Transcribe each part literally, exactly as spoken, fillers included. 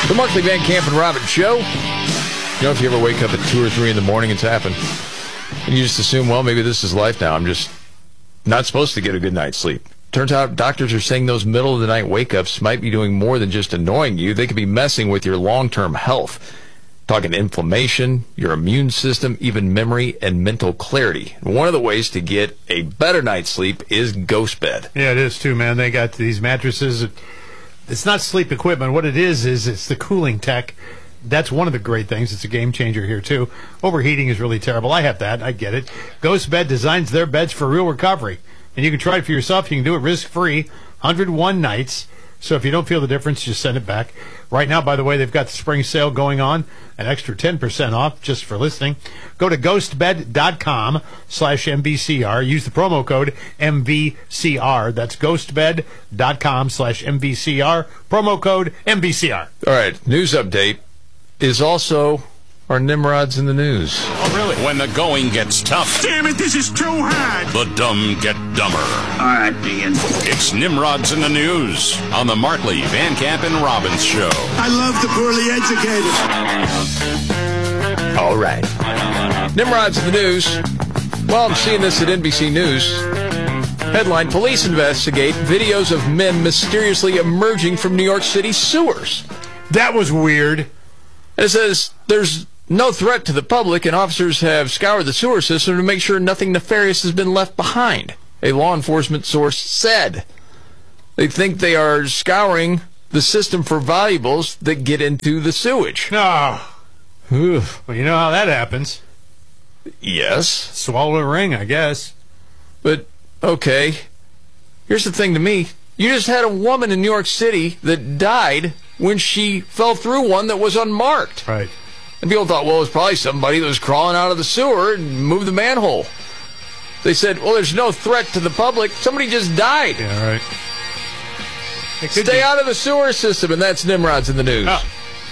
The Markley, Van Camp, and Robbins Show. You know, if you ever wake up at two or three in the morning, it's happened. And you just assume, well, maybe this is life now. I'm just not supposed to get a good night's sleep. Turns out doctors are saying those middle-of-the-night wake-ups might be doing more than just annoying you. They could be messing with your long-term health. Talking inflammation, your immune system, even memory and mental clarity. One of the ways to get a better night's sleep is Ghost Bed. Yeah, it is too, man. They got these mattresses. It's not sleep equipment. What it is is it's the cooling tech. That's one of the great things. It's a game changer here, too. Overheating is really terrible. I have that. I get it. Ghost Bed designs their beds for real recovery. And you can try it for yourself. You can do it risk-free, one hundred one nights. So if you don't feel the difference, just send it back. Right now, by the way, they've got the spring sale going on, an extra ten percent off just for listening. Go to ghostbed.com slash MVCR. Use the promo code M V C R. That's ghostbed.com slash MVCR. Promo code M V C R. All right, news update is also our Nimrods in the news. Oh, really? When the going gets tough. Damn it, this is too hard. The dumb get dumber. All right, Dean. It's Nimrods in the news on the Markley, Van Camp, and Robbins Show. I love the poorly educated. All right. Nimrods in the news. Well, I'm seeing this at N B C News. Headline, police investigate videos of men mysteriously emerging from New York City sewers. That was weird. It says there's no threat to the public, and officers have scoured the sewer system to make sure nothing nefarious has been left behind, a law enforcement source said. They think they are scouring the system for valuables that get into the sewage. Oh. Well, you know how that happens. Yes. Swallow a ring, I guess. But, okay, here's the thing to me. You just had a woman in New York City that died when she fell through one that was unmarked. Right. And people thought, well, it was probably somebody that was crawling out of the sewer and moved the manhole. They said, well, there's no threat to the public. Somebody just died. Yeah, right. Stay be. out of the sewer system, and that's Nimrods in the news. Oh.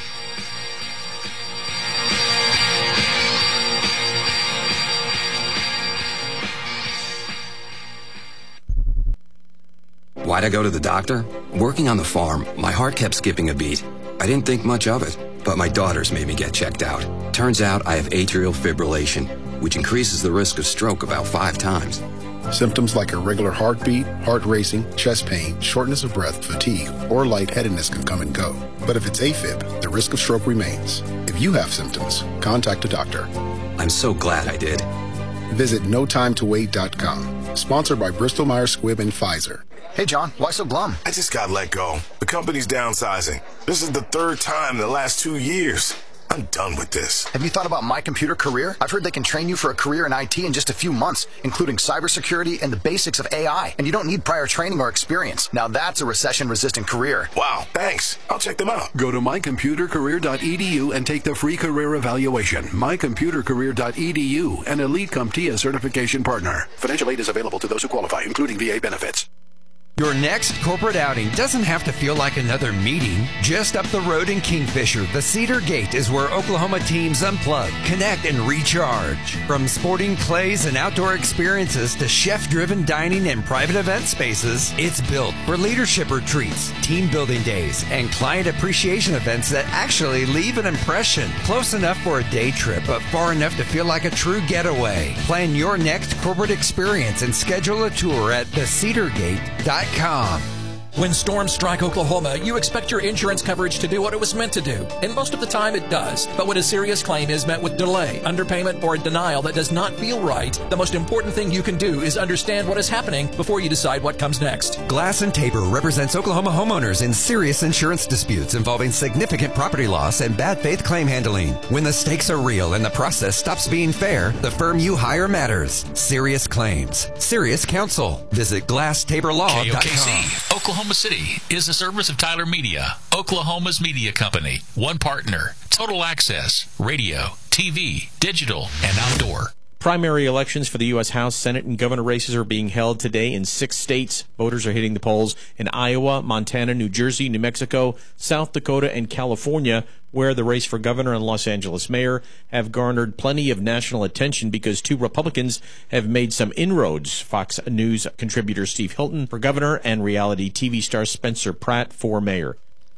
Why'd I go to the doctor? Working on the farm, my heart kept skipping a beat. I didn't think much of it, but my daughters made me get checked out. Turns out I have atrial fibrillation, which increases the risk of stroke about five times. Symptoms like irregular heartbeat, heart racing, chest pain, shortness of breath, fatigue, or lightheadedness can come and go. But if it's AFib, the risk of stroke remains. If you have symptoms, contact a doctor. I'm so glad I did. Visit no time to wait dot com. Sponsored by Bristol Myers Squibb and Pfizer. Hey, John, why so glum? I just got let go. The company's downsizing. This is the third time in the last two years. I'm done with this. Have you thought about My Computer Career? I've heard they can train you for a career in I T in just a few months, including cybersecurity and the basics of A I. And you don't need prior training or experience. Now that's a recession-resistant career. Wow, thanks. I'll check them out. Go to my computer career dot e d u and take the free career evaluation. my computer career dot e d u, an Elite CompTIA certification partner. Financial aid is available to those who qualify, including V A benefits. Your next corporate outing doesn't have to feel like another meeting. Just up the road in Kingfisher, the Cedar Gate is where Oklahoma teams unplug, connect, and recharge. From sporting plays and outdoor experiences to chef-driven dining and private event spaces, it's built for leadership retreats, team building days, and client appreciation events that actually leave an impression. Close enough for a day trip, but far enough to feel like a true getaway. Plan your next corporate experience and schedule a tour at the cedar gate dot com. When storms strike Oklahoma, you expect your insurance coverage to do what it was meant to do, and most of the time it does. But when a serious claim is met with delay, underpayment, or a denial that does not feel right, the most important thing you can do is understand what is happening before you decide what comes next. Glass and Tabor represents Oklahoma homeowners in serious insurance disputes involving significant property loss and bad faith claim handling. When the stakes are real and the process stops being fair, the firm you hire matters. Serious claims. Serious counsel. Visit glass tabor law dot com. K O K C, Oklahoma City, is a service of Tyler Media, Oklahoma's media company. One partner, total access, radio, T V, digital, and outdoor. Primary elections for the U S House, Senate, and governor races are being held today in six states. Voters are hitting the polls in Iowa, Montana, New Jersey, New Mexico, South Dakota, and California, where the race for governor and Los Angeles mayor have garnered plenty of national attention because two Republicans have made some inroads. Fox News contributor Steve Hilton for governor and reality T V star Spencer Pratt for mayor.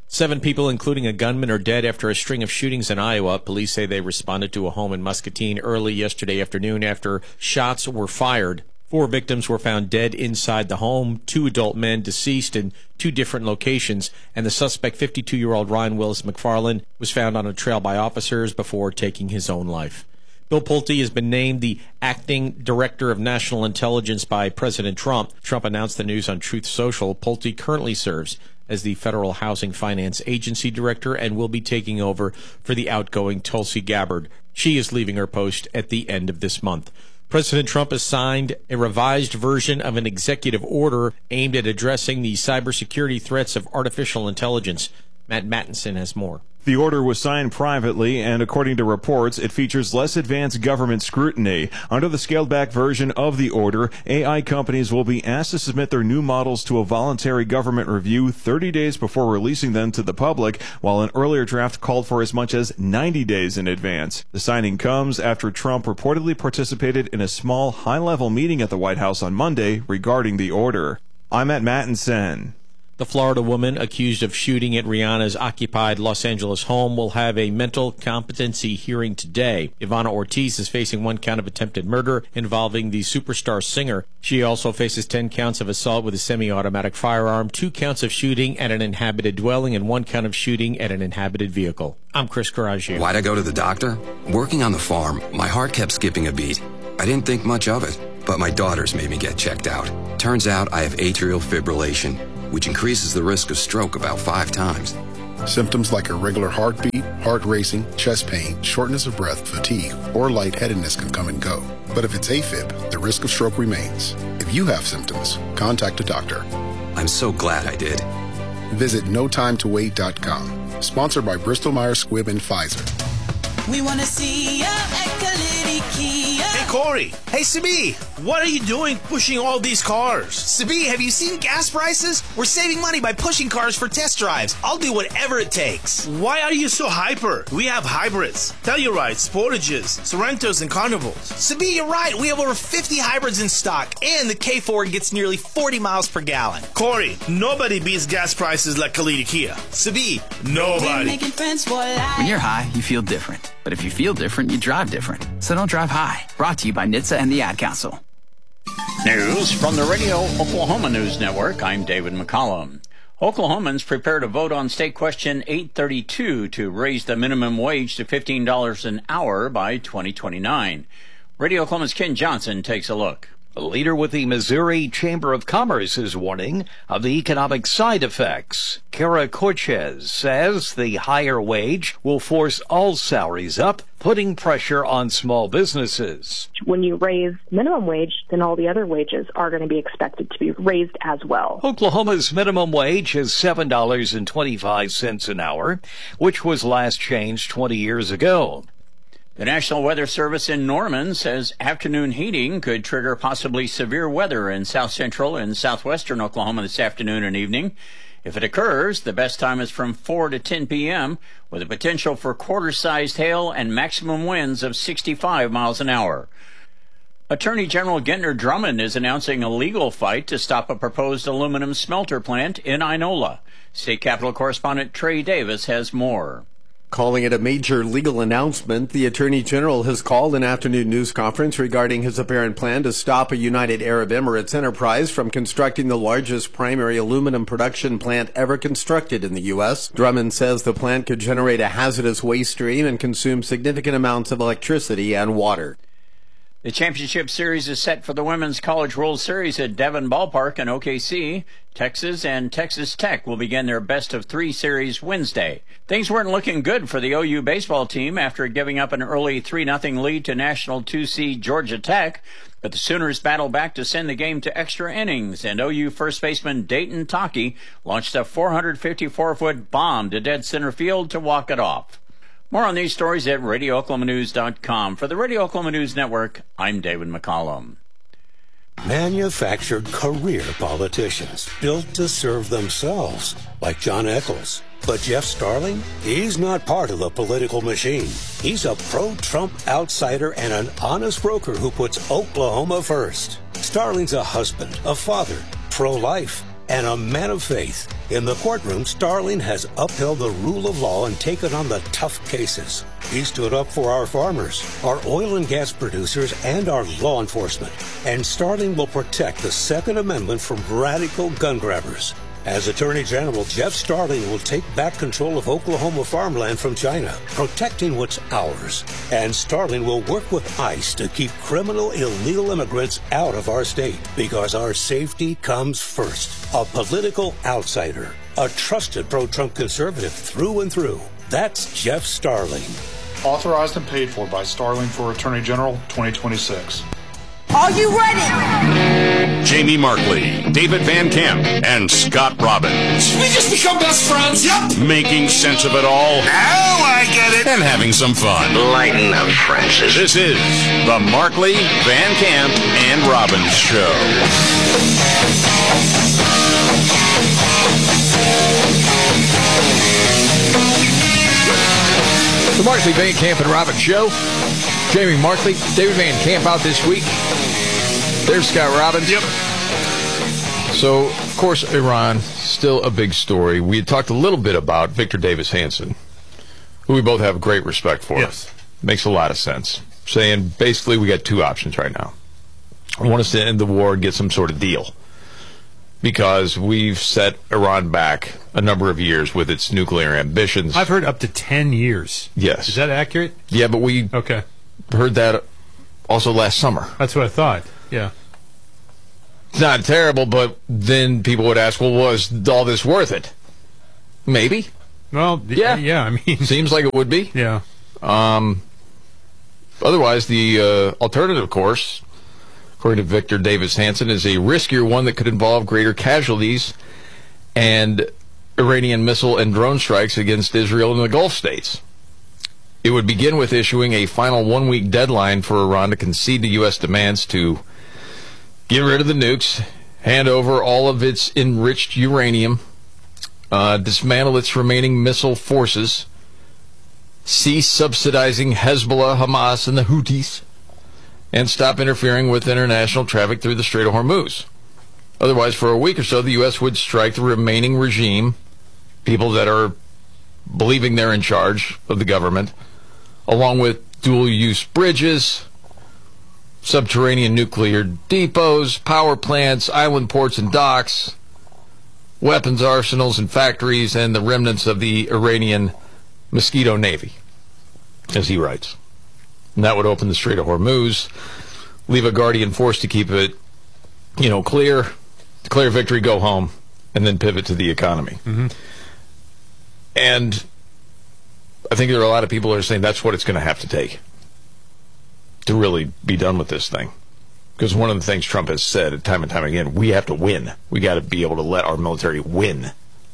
Seven people, including a gunman, are dead after a string of shootings in Iowa. Police say they responded to a home in Muscatine early yesterday afternoon after shots were fired. Four victims were found dead inside the home, two adult men deceased in two different locations, and the suspect, fifty-two-year-old Ryan Willis McFarland, was found on a trail by officers before taking his own life. Bill Pulte has been named the acting director of national intelligence by President Trump. Trump announced the news on Truth Social. Pulte currently serves as the Federal Housing Finance Agency director and will be taking over for the outgoing Tulsi Gabbard. She is leaving her post at the end of this month. President Trump has signed a revised version of an executive order aimed at addressing the cybersecurity threats of artificial intelligence. Matt Mattinson has more. The order was signed privately, and according to reports, it features less advanced government scrutiny. Under the scaled-back version of the order, A I companies will be asked to submit their new models to a voluntary government review thirty days before releasing them to the public, while an earlier draft called for as much as ninety days in advance. The signing comes after Trump reportedly participated in a small, high-level meeting at the White House on Monday regarding the order. I'm at Mattinson. The Florida woman accused of shooting at Rihanna's occupied Los Angeles home will have a mental competency hearing today. Ivana Ortiz is facing one count of attempted murder involving the superstar singer. She also faces ten counts of assault with a semi-automatic firearm, two counts of shooting at an inhabited dwelling, and one count of shooting at an inhabited vehicle. I'm Chris Coraggio. Why'd I go to the doctor? Working on the farm, my heart kept skipping a beat. I didn't think much of it, but my daughters made me get checked out. Turns out I have atrial fibrillation, which increases the risk of stroke about five times. Symptoms like irregular heartbeat, heart racing, chest pain, shortness of breath, fatigue, or lightheadedness can come and go. But if it's AFib, the risk of stroke remains. If you have symptoms, contact a doctor. I'm so glad I did. Visit no time to wait dot com. Sponsored by Bristol Myers Squibb and Pfizer. We want to see ya at Kalidi Kia. Hey, Corey. Hey, Sabi. What are you doing pushing all these cars? Sabi, have you seen gas prices? We're saving money by pushing cars for test drives. I'll do whatever it takes. Why are you so hyper? We have hybrids, Tellurides, Sportages, Sorrentos, and Carnivals. Sabi, you're right. We have over fifty hybrids in stock, and the K Ford gets nearly forty miles per gallon. Corey, nobody beats gas prices like Kalidi Kia. Sabi, nobody. Making friends for life. When you're high, you feel different. But if you feel different, you drive different. So don't drive high. Brought to you by N H T S A and the Ad Council. News from the Radio Oklahoma News Network. I'm David McCollum. Oklahomans prepare to vote on State Question eight thirty-two to raise the minimum wage to fifteen dollars an hour by twenty twenty-nine. Radio Oklahoma's Ken Johnson takes a look. A leader with the Missouri Chamber of Commerce is warning of the economic side effects. Kara Cortez says the higher wage will force all salaries up, putting pressure on small businesses. When you raise minimum wage, then all the other wages are going to be expected to be raised as well. Oklahoma's minimum wage is seven dollars and twenty-five cents an hour, which was last changed twenty years ago. The National Weather Service in Norman says afternoon heating could trigger possibly severe weather in south central and southwestern Oklahoma this afternoon and evening. If it occurs, the best time is from four to ten p.m., with a potential for quarter-sized hail and maximum winds of sixty-five miles an hour. Attorney General Gentner Drummond is announcing a legal fight to stop a proposed aluminum smelter plant in Inola. State Capitol correspondent Trey Davis has more. Calling it a major legal announcement, the Attorney General has called an afternoon news conference regarding his apparent plan to stop a United Arab Emirates enterprise from constructing the largest primary aluminum production plant ever constructed in the U S. Drummond says the plant could generate a hazardous waste stream and consume significant amounts of electricity and water. The championship series is set for the Women's College World Series at Devon Ballpark in O K C. Texas and Texas Tech will begin their best-of-three series Wednesday. Things weren't looking good for the O U baseball team after giving up an early three nothing lead to National two seed Georgia Tech, but the Sooners battled back to send the game to extra innings, and O U first baseman Dayton Taki launched a four hundred fifty-four foot bomb to dead center field to walk it off. More on these stories at radio oklahoma news dot com. For the Radio Oklahoma News Network, I'm David McCollum. Manufactured career politicians built to serve themselves, like John Eccles. But Jeff Starling, he's not part of the political machine. He's a pro-Trump outsider and an honest broker who puts Oklahoma first. Starling's a husband, a father, pro-life, and a man of faith. In the courtroom, Starling has upheld the rule of law and taken on the tough cases. He stood up for our farmers, our oil and gas producers, and our law enforcement. And Starling will protect the Second Amendment from radical gun grabbers. As Attorney General, Jeff Starling will take back control of Oklahoma farmland from China, protecting what's ours. And Starling will work with ICE to keep criminal illegal immigrants out of our state, because our safety comes first. A political outsider, a trusted pro-Trump conservative through and through. That's Jeff Starling. Authorized and paid for by Starling for Attorney General twenty twenty-six. Are you ready? Jamie Markley, David Van Camp, and Scott Robbins. We just become best friends. Yep. Making sense of it all. Now I get it. And having some fun. Lighten up, Francis. This is the Markley, Van Camp, and Robbins Show. The Markley, Van Camp, and Robbins Show. Jamie Markley, David Van Camp out this week. There's Scott Robbins. Yep. So, of course, Iran, still a big story. We had talked a little bit about Victor Davis Hanson, who we both have great respect for. Yes. Makes a lot of sense. Saying, basically, we got two options right now. I want us to end the war and get some sort of deal. Because we've set Iran back a number of years with its nuclear ambitions. I've heard up to ten years. Yes. Is that accurate? Yeah, but we okay. heard that also last summer. That's what I thought. Yeah. It's not terrible, but then people would ask, well, was all this worth it? Maybe. Well, yeah. Yeah, I mean. Seems like it would be. Yeah. Um. Otherwise, the uh, alternative course, according to Victor Davis Hanson, is a riskier one that could involve greater casualties and Iranian missile and drone strikes against Israel and the Gulf states. It would begin with issuing a final one-week deadline for Iran to concede to U S demands to get rid of the nukes, hand over all of its enriched uranium, uh, dismantle its remaining missile forces, cease subsidizing Hezbollah, Hamas, and the Houthis, and stop interfering with international traffic through the Strait of Hormuz. Otherwise, for a week or so, the U S would strike the remaining regime, people that are believing they're in charge of the government, along with dual-use bridges, subterranean nuclear depots, power plants, island ports and docks, weapons arsenals and factories, and the remnants of the Iranian Mosquito Navy, as he writes. And that would open the Strait of Hormuz, leave a guardian force to keep it, you know, clear, declare victory, go home, and then pivot to the economy. Mm-hmm. And I think there are a lot of people who are saying that's what it's going to have to take to really be done with this thing. Because one of the things Trump has said time and time again, we have to win. We got to be able to let our military win.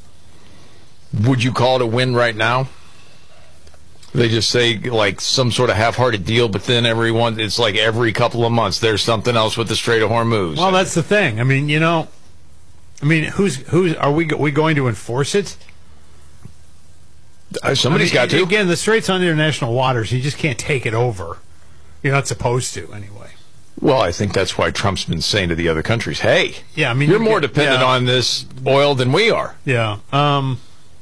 Would you call it a win right now? They just say like some sort of half-hearted deal, but then everyone, it's like every couple of months there's something else with the Strait of Hormuz. Well, that's the thing. I mean, you know, I mean, who's who's are we we going to enforce it? Uh, somebody's I mean, got to. Again, the Strait's on international waters. You just can't take it over. You're not supposed to, anyway. Well, I think that's why Trump's been saying to the other countries, hey, yeah, I mean, you're you more get, dependent yeah. on this oil than we are. Yeah. Um,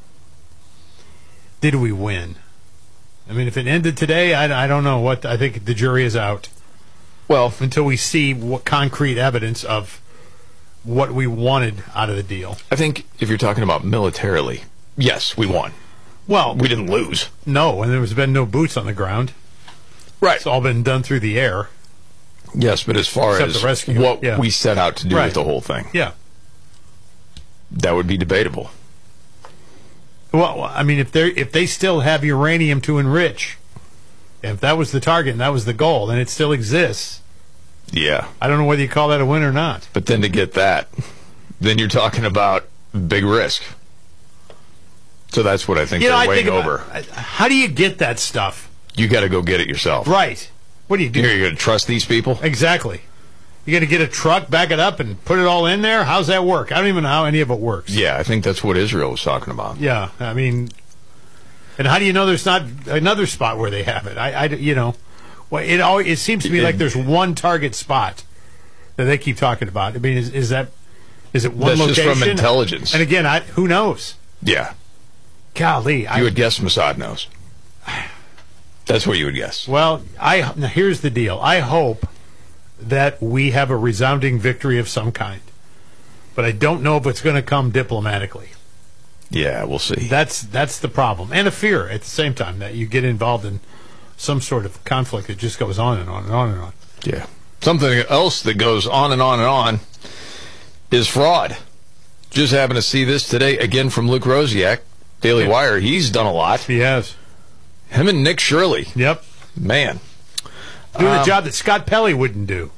did we win? I mean, if it ended today, I, I don't know. What I think the jury is out. Well, until we see what concrete evidence of what we wanted out of the deal. I think if you're talking about militarily, yes, we won. Well, we didn't lose. No, and there's been no boots on the ground. Right. It's all been done through the air. Yes, but as far Except as the rescue. what Yeah. we set out to do Right. with the whole thing, Yeah. that would be debatable. Well, I mean, if they if they still have uranium to enrich, if that was the target and that was the goal, and it still exists, Yeah. I don't know whether you call that a win or not. But then to get that, then you're talking about big risk. So that's what I think You know, they're I weighing think over. about, how do you get that stuff? You got to go get it yourself. Right. What do you do? You're going to trust these people? Exactly. You got to get a truck, back it up, and put it all in there? How's that work? I don't even know how any of it works. Yeah, I think that's what Israel was talking about. Yeah, I mean, and how do you know there's not another spot where they have it? I, I you know, well, it always, it seems to me like there's one target spot that they keep talking about. I mean, is, is that Is it one That's location? just from intelligence. And again, I, who knows? Yeah. Golly. I, You would guess Mossad knows. That's what you would guess. Well, I now here's the deal. I hope that we have a resounding victory of some kind. But I don't know if it's going to come diplomatically. Yeah, we'll see. That's that's the problem. And a fear at the same time that you get involved in some sort of conflict that just goes on and on and on and on. Yeah. Something else that goes on and on and on is fraud. Just happened to see this today, again from Luke Rosiak, Daily Yeah. Wire. He's done a lot. He has. Him and Nick Shirley. Yep. Man. Doing Um, a job that Scott Pelley wouldn't do.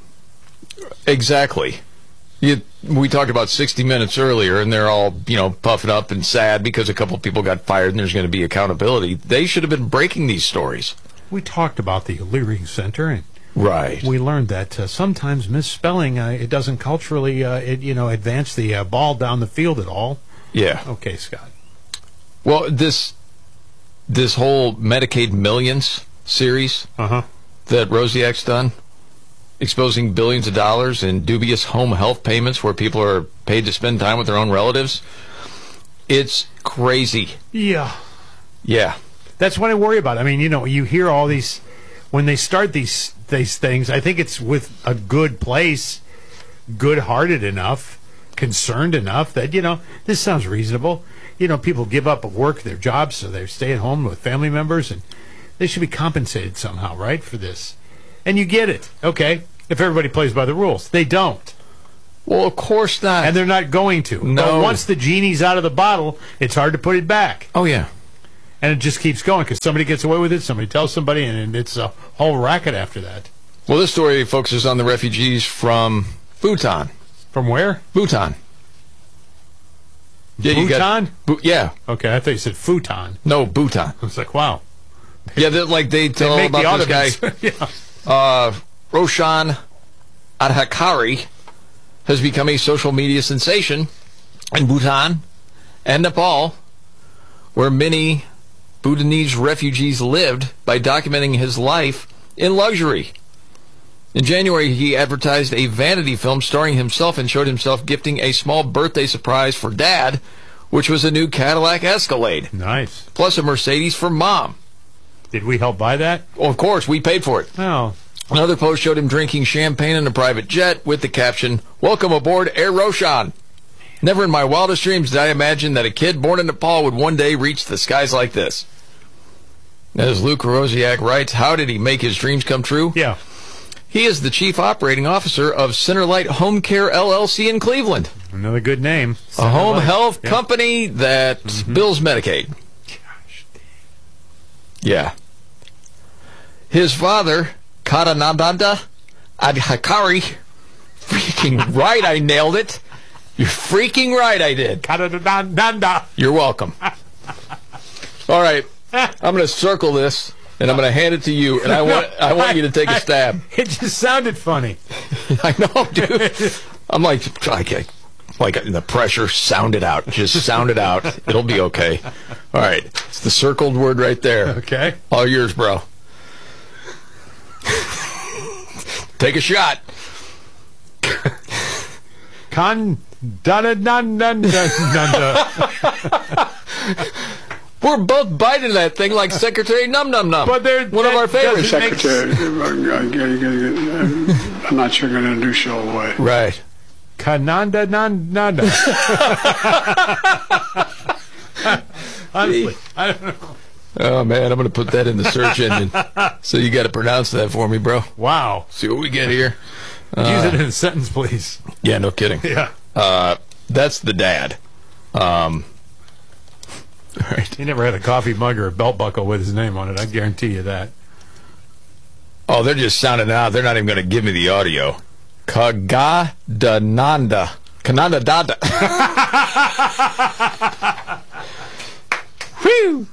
Exactly. You, we talked about sixty minutes earlier, and they're all, you know, puffing up and sad because a couple of people got fired and there's going to be accountability. They should have been breaking these stories. We talked about the Leary Center, and Right. we learned that uh, sometimes misspelling, uh, it doesn't culturally, uh, it, you know, advance the uh, ball down the field at all. Yeah. Okay, Scott. Well, this this whole Medicaid Millions series uh-huh. that Rosiak's done, exposing billions of dollars in dubious home health payments where people are paid to spend time with their own relatives, it's crazy. Yeah. Yeah. That's what I worry about. I mean, you know, you hear all these, when they start these these things, I think it's with a good place, good-hearted enough, concerned enough that, you know, this sounds reasonable. You know, people give up work, their jobs, so they stay at home with family members, and they should be compensated somehow, right, for this. And you get it, okay, if everybody plays by the rules. They don't. Well, of course not. And they're not going to. No. But once the genie's out of the bottle, it's hard to put it back. Oh, yeah. And it just keeps going because somebody gets away with it, somebody tells somebody, and it's a whole racket after that. Well, this story focuses on the refugees from Bhutan. From where? Bhutan. Yeah, you Bhutan? got, Bu- yeah. Okay, I thought you said futon. No, Bhutan. I was like, wow. Yeah, they're like they tell make about the this guy. yeah. Uh, Roshan Adhikari has become a social media sensation in Bhutan and Nepal, where many Bhutanese refugees lived by documenting his life in luxury. In January, he advertised a vanity film starring himself and showed himself gifting a small birthday surprise for Dad, which was a new Cadillac Escalade. Nice. Plus a Mercedes for Mom. Did we help buy that? Well, of course, we paid for it. Oh. Another post showed him drinking champagne in a private jet with the caption, "Welcome aboard Air Roshan. Never in my wildest dreams did I imagine that a kid born in Nepal would one day reach the skies like this." As Luke Rosiak writes, how did he make his dreams come true? Yeah. He is the chief operating officer of Centerlight Home Care L L C in Cleveland. Another good name. A home Centerlight. health Yeah. company that Mm-hmm. bills Medicaid. Yeah. His father, Karananda Adhikari, freaking right, I nailed it. You're freaking right, I did. Karananda. You're welcome. All right, I'm going to circle this, and I'm going to hand it to you, and I want I want you to take a stab. It just sounded funny. I know, dude. I'm like, okay, like the pressure, sound it out. Just sound it out. It'll be okay. All right, it's the circled word right there. Okay. All yours, bro. Take a shot. Con da da da da da. We're both biting that thing like Secretary Num Num Num. But they're one of our favorites. Secretary, I'm not sure going to do show away. Right. Kananda nanda. Honestly, I don't know. Oh man, I'm going to put that in the search engine. So you got to pronounce that for me, bro. Wow. See what we get here. Use Uh, it in a sentence, please. Yeah, no kidding. Yeah. Uh, that's the dad. Um, right. He never had a coffee mug or a belt buckle with his name on it. I guarantee you that. Oh, they're just sounding out. They're not even going to give me the audio. Kagadananda. Kananda Dada. Whew.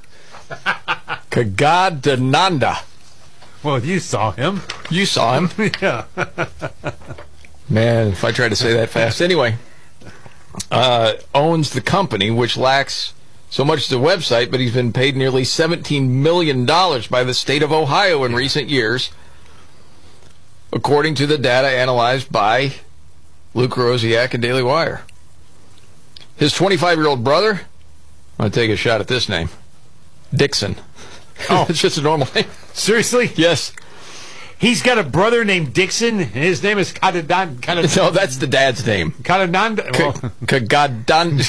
Kagadananda. Well, you saw him. You saw him. Yeah. Man, if I tried to say that fast. Anyway, uh, owns the company, which lacks so much as the website, but he's been paid nearly seventeen million dollars by the state of Ohio in recent years, according to the data analyzed by Luke Rosiak and Daily Wire. His twenty-five-year-old brother, I'm going to take a shot at this name, Dixon. Oh. It's just a normal name. Seriously? Yes. He's got a brother named Dixon, and his name is Kadadan. Kadadan No, that's the dad's name. Kadadan. Well, Kagadan.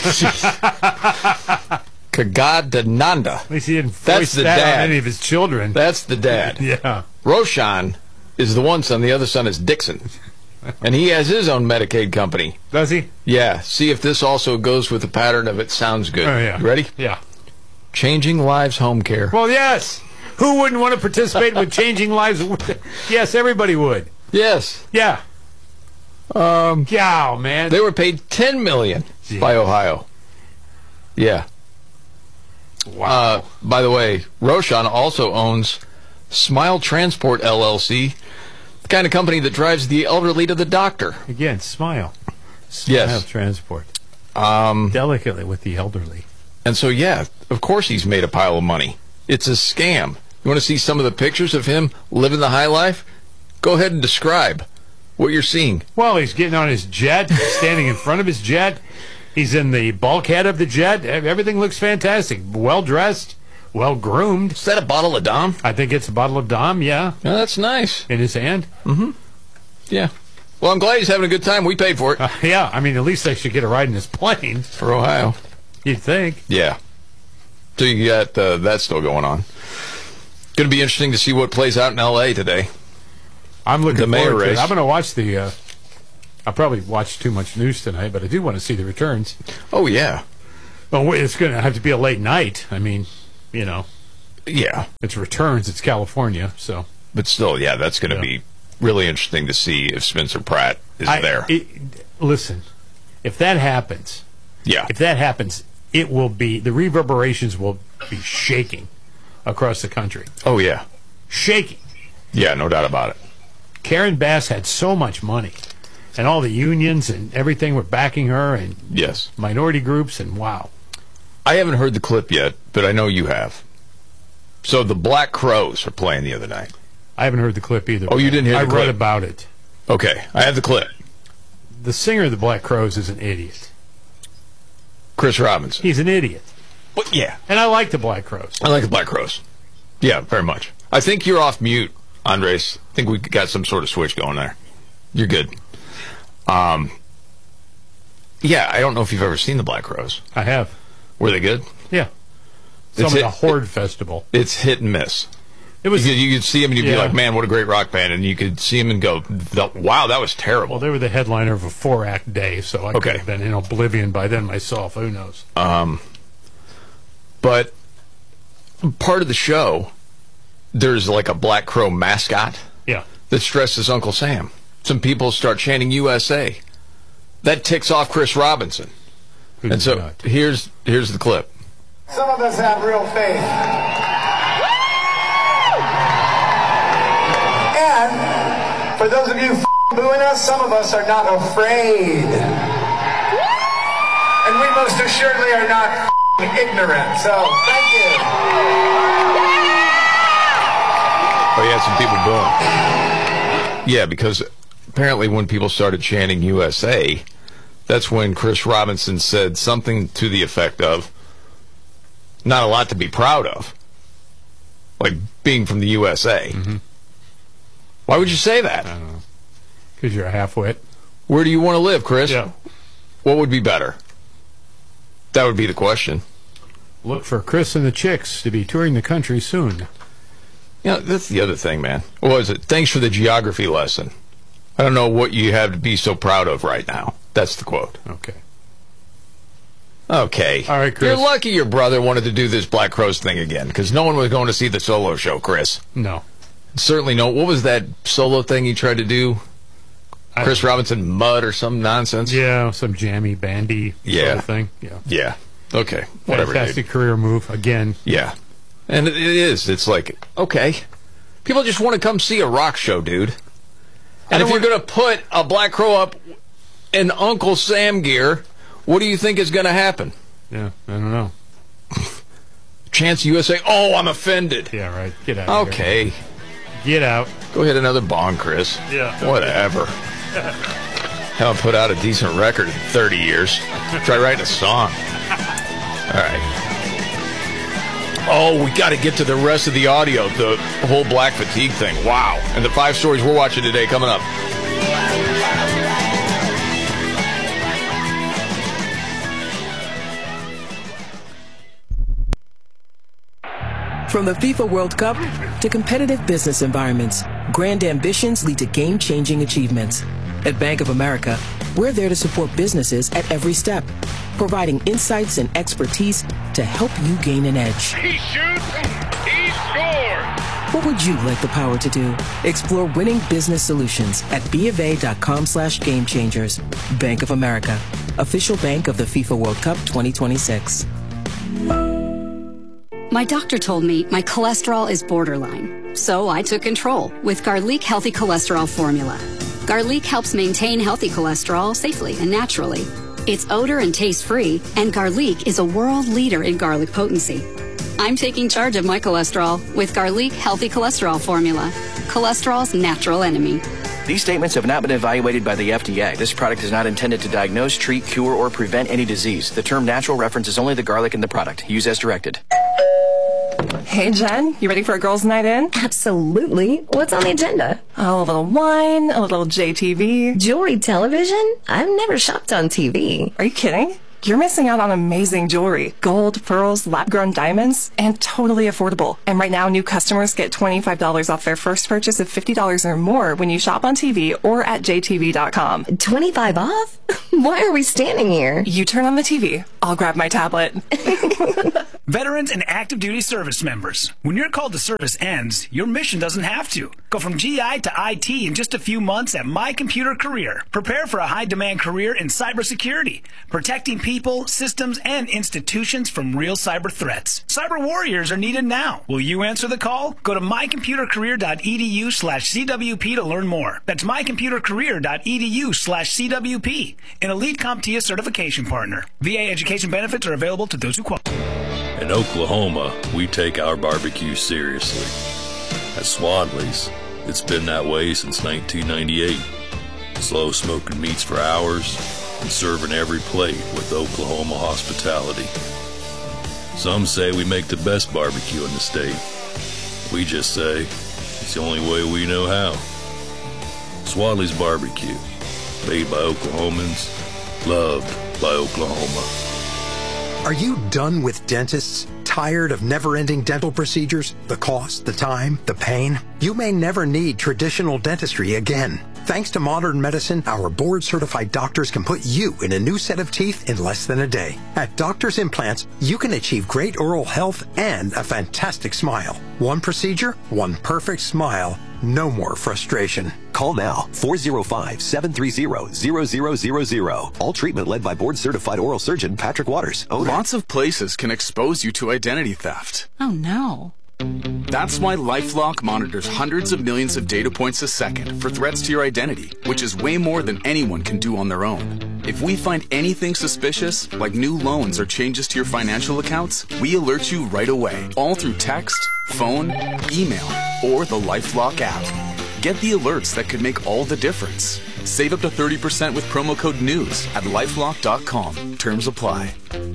Kagadananda. At least he didn't voice That's the that dad. on any of his children. That's the dad. Yeah. Roshan is the one son. The other son is Dixon. And he has his own Medicaid company. Does he? Yeah. See if this also goes with the pattern of it sounds good. Oh, yeah. You ready? Yeah. Changing Lives Home Care. Well, yes. Who wouldn't want to participate with changing lives? Yes, everybody would. Yes. Yeah. Um, yeah, man. They were paid ten million dollars by Ohio. Yeah. Wow. Uh, by the way, Roshan also owns Smile Transport L L C, the kind of company that drives the elderly to the doctor. Again, Smile. Smile Yes. Transport. Um, Delicately with the elderly. And so, yeah, of course he's made a pile of money. It's a scam. You want to see some of the pictures of him living the high life? Go ahead and describe what you're seeing. Well, he's getting on his jet, standing in front of his jet. He's in the bulkhead of the jet. Everything looks fantastic. Well-dressed, well-groomed. Is that a bottle of Dom? I think it's a bottle of Dom, yeah. Oh, that's nice. In his hand. Mm-hmm. Yeah. Well, I'm glad he's having a good time. We paid for it. Uh, yeah, I mean, at least they should get a ride in his plane. For Ohio. You'd think. Yeah. So you got uh, that still going on. Going to be interesting to see what plays out in L A today. I'm looking the mayor forward to race. it. I'm going to watch the... Uh, I'll probably watch too much news tonight, but I do want to see the returns. Oh, yeah. Well, wait, it's going to have to be a late night. I mean, you know. Yeah. It's returns. It's California, so. But still, yeah, that's going to Yeah. be really interesting to see if Spencer Pratt is I, there. It, listen, if that happens, yeah. if that happens, it will be, the reverberations will be shaking across the country. Oh, yeah. Shaking. Yeah, no doubt about it. Karen Bass had so much money, and all the unions and everything were backing her, and Yes. minority groups, and wow. I haven't heard the clip yet, but I know you have. So the Black Crowes are playing the other night. I haven't heard the clip either. Oh, you didn't hear the I clip? read about it. Okay, I have the clip. The singer of the Black Crowes is an idiot. Chris Robinson. He's an idiot. But yeah. And I like the Black Crowes. I like the Black Crowes. Yeah, very much. I think you're off mute, Andres. I think we got some sort of switch going there. You're good. Um, yeah, I don't know if you've ever seen the Black Crowes. I have. Were they good? Yeah. Some It's of hit- the Horde Festival. It's hit and miss. It was. You could, you could see him and you'd be Yeah. like, man, what a great rock band. And you could see him and go, "The- wow, that was terrible. Well, they were the headliner of a four-act day, so I Okay. could have been in oblivion by then myself. Who knows? Um, but part of the show, there's like a Black Crow mascot Yeah. that's dressed as Uncle Sam. Some people start chanting U S A. That ticks off Chris Robinson. Who and does so not? here's here's the clip. Some of us have real faith. And for those of you f- booing us, some of us are not afraid. And we most assuredly are not f- ignorant. So, thank you. Oh, yeah, some people booing. Yeah, because apparently when people started chanting U S A, that's when Chris Robinson said something to the effect of, not a lot to be proud of. Like being from the U S A. Mm-hmm. Why would you say that? I don't know. Because you're a halfwit. Where do you want to live, Chris? Yeah. What would be better? That would be the question. Look for Chris and the Chicks to be touring the country soon. You know, that's the other thing, man. What was it? Thanks for the geography lesson. I don't know what you have to be so proud of right now. That's the quote. Okay. Okay. All right, Chris. You're lucky your brother wanted to do this Black Crowes thing again, because no one was going to see the solo show, Chris. No. Certainly no. What was that solo thing he tried to do? I- Chris Robinson Mud or some nonsense? Yeah, some jammy, bandy Yeah. sort of thing. Yeah. Yeah. Okay. Whatever, Fantastic dude. career move again. Yeah. And it it is. It's like, okay. People just want to come see a rock show, dude. And if you're going to put a Black Crow up in Uncle Sam gear, what do you think is going to happen? Yeah, I don't know. Chance U S A. Oh, I'm offended. Yeah, right. Get out of Okay. here. Get out. Go hit another bong, Chris. Yeah. Whatever. Haven't put out a decent record in thirty years. Try writing a song. All right. Oh, we got to get to the rest of the audio, the whole black fatigue thing. Wow. And the five stories we're watching today coming up. From the FIFA World Cup to competitive business environments, grand ambitions lead to game-changing achievements. At Bank of America, we're there to support businesses at every step, providing insights and expertise to help you gain an edge. He shoots, he scores! What would you like the power to do? Explore winning business solutions at bofa.com slash game changers. Bank of America, official bank of the FIFA World Cup twenty twenty-six. My doctor told me my cholesterol is borderline, so I took control with Garlic Healthy Cholesterol Formula. Garlic helps maintain healthy cholesterol safely and naturally. It's odor and taste-free, and Garlic is a world leader in garlic potency. I'm taking charge of my cholesterol with Garlic Healthy Cholesterol Formula, cholesterol's natural enemy. These statements have not been evaluated by the F D A. This product is not intended to diagnose, treat, cure, or prevent any disease. The term natural references only the garlic in the product. Use as directed. Hey, Jen, you ready for a girls' night in? Absolutely. What's on the agenda? Oh, a little wine, a little J T V. Jewelry television? I've never shopped on T V. Are you kidding? You're missing out on amazing jewelry. Gold, pearls, lab-grown diamonds, and totally affordable. And right now, new customers get twenty-five dollars off their first purchase of fifty dollars or more when you shop on T V or at j t v dot com. twenty-five off? Why are we standing here? You turn on the T V. I'll grab my tablet. Veterans and active duty service members, when your call to service ends, your mission doesn't have to. Go from G I to I T in just a few months at My Computer Career. Prepare for a high-demand career in cybersecurity, protecting people, systems, and institutions from real cyber threats. Cyber warriors are needed now. Will you answer the call? Go to my computer career dot e d u slash c w p to learn more. That's my computer career dot e d u slash c w p, an elite CompTIA certification partner. V A education benefits are available to those who qualify. In Oklahoma, we take our barbecue seriously. At Swadley's, it's been that way since nineteen ninety-eight. Slow smoking meats for hours and serving every plate with Oklahoma hospitality. Some say we make the best barbecue in the state. We just say it's the only way we know how. Swadley's Barbecue, made by Oklahomans, loved by Oklahoma. Are you done with dentists? Tired of never-ending dental procedures? The cost, the time, the pain? You may never need traditional dentistry again. Thanks to modern medicine, our board-certified doctors can put you in a new set of teeth in less than a day. At Doctors Implants, you can achieve great oral health and a fantastic smile. One procedure, one perfect smile. No more frustration. Call now, four oh five, seven three zero, zero zero zero zero. All treatment led by board-certified oral surgeon Patrick Waters. Owner. Lots of places can expose you to identity theft. Oh, no. That's why LifeLock monitors hundreds of millions of data points a second for threats to your identity, which is way more than anyone can do on their own. If we find anything suspicious, like new loans or changes to your financial accounts, we alert you right away, all through text, phone, email, or the LifeLock app. Get the alerts that could make all the difference. Save up to thirty percent with promo code NEWS at lifelock dot com. Terms apply.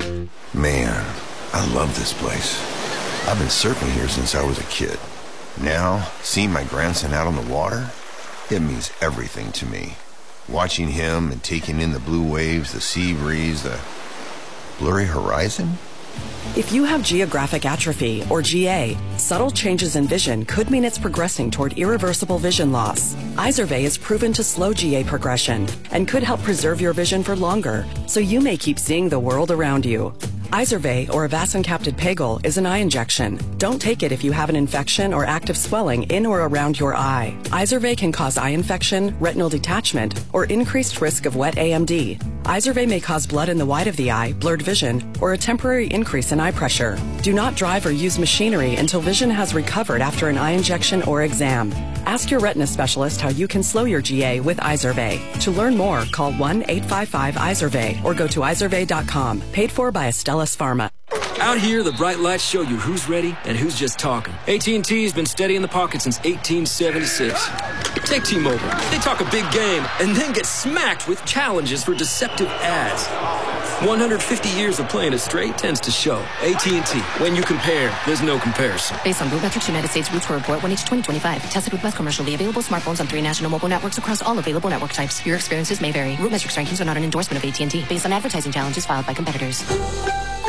Man, I love this place. I've been surfing here since I was a kid. Now, seeing my grandson out on the water, it means everything to me. Watching him and taking in the blue waves, the sea breeze, the blurry horizon. If you have geographic atrophy, or G A, subtle changes in vision could mean it's progressing toward irreversible vision loss. Izervay is proven to slow G A progression and could help preserve your vision for longer, so you may keep seeing the world around you. Izervay, or avacincaptad pegol, is an eye injection. Don't take it if you have an infection or active swelling in or around your eye. Izervay can cause eye infection, retinal detachment, or increased risk of wet A M D. Izervay may cause blood in the white of the eye, blurred vision, or a temporary increase in eye pressure. Do not drive or use machinery until vision has recovered after an eye injection or exam. Ask your retina specialist how you can slow your G A with Izervay. To learn more, call one eight five five Izervay or go to izervay dot com. Paid for by Astellas Pharma. Out here, the bright lights show you who's ready and who's just talking. A T and T's been steady in the pocket since eighteen seventy-six. Take T-Mobile. They talk a big game and then get smacked with challenges for deceptive ads. one hundred fifty years of playing it straight tends to show. A T and T. When you compare, there's no comparison. Based on RootMetrics United States Root Score Report one H twenty twenty-five. Tested with West commercially available smartphones on three national mobile networks across all available network types. Your experiences may vary. RootMetrics rankings are not an endorsement of A T and T based on advertising challenges filed by competitors.